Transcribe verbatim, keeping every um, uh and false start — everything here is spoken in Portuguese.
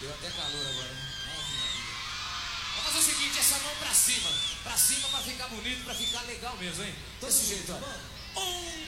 Deu até calor agora. Vamos fazer o seguinte, essa mão pra cima. Pra cima pra ficar bonito, pra ficar legal mesmo, hein? Desse jeito, ó. Um,